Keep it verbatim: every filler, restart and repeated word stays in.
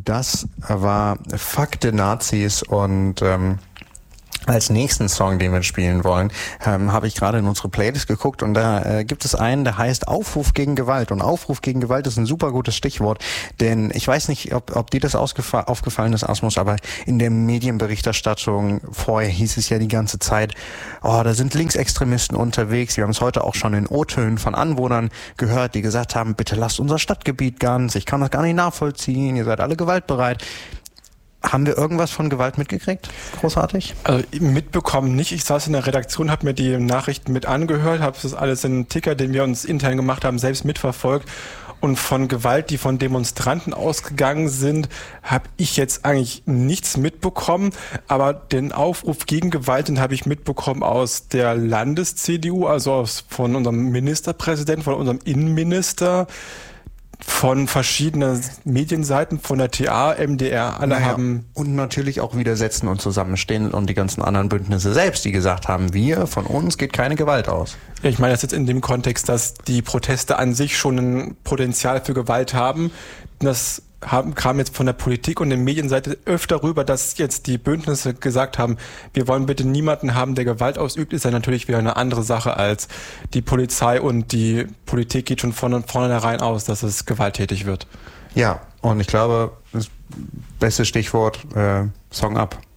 Das war Fuck the Nazis und ähm, als nächsten Song, den wir spielen wollen, ähm, habe ich gerade in unsere Playlist geguckt und da äh, gibt es einen, der heißt Aufruf gegen Gewalt. Und Aufruf gegen Gewalt ist ein super gutes Stichwort, denn ich weiß nicht, ob, ob dir das ausgefa- aufgefallen ist, Asmus, aber in der Medienberichterstattung vorher hieß es ja die ganze Zeit, oh, da sind Linksextremisten unterwegs. Wir haben es heute auch schon in O-Tönen von Anwohnern gehört, die gesagt haben, bitte lasst unser Stadtgebiet ganz, ich kann das gar nicht nachvollziehen, ihr seid alle gewaltbereit. Haben wir irgendwas von Gewalt mitgekriegt? Großartig? Also mitbekommen nicht. Ich saß in der Redaktion, habe mir die Nachrichten mit angehört, habe das alles in einen Ticker, den wir uns intern gemacht haben, selbst mitverfolgt. Und von Gewalt, die von Demonstranten ausgegangen sind, habe ich jetzt eigentlich nichts mitbekommen. Aber den Aufruf gegen Gewalt, den habe ich mitbekommen aus der Landes-C D U, also aus, von unserem Ministerpräsidenten, von unserem Innenminister, von verschiedenen Medienseiten, von der T A, M D R, alle naja, haben... Und natürlich auch widersetzen und zusammenstehen und die ganzen anderen Bündnisse selbst, die gesagt haben, wir, von uns geht keine Gewalt aus. Ja, ich meine das jetzt in dem Kontext, dass die Proteste an sich schon ein Potenzial für Gewalt haben. Das haben, kam jetzt von der Politik und der Medienseite öfter rüber, dass jetzt die Bündnisse gesagt haben, wir wollen bitte niemanden haben, der Gewalt ausübt, ist ja natürlich wieder eine andere Sache als die Polizei und die Politik geht schon von vornherein aus, dass es gewalttätig wird. Ja, und ich glaube, das beste Stichwort, äh, Song ab.